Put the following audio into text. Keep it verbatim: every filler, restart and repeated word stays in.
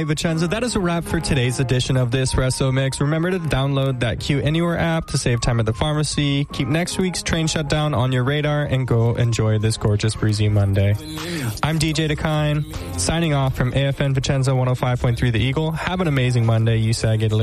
Vicenza. That is a wrap for today's edition of this Espresso Mix. Remember to download that Q Anywhere app to save time at the pharmacy. Keep next week's train shutdown on your radar and go enjoy this gorgeous breezy Monday. I'm D J Dakine, signing off from A F N Vicenza one oh five point three The Eagle. Have an amazing Monday. You Sag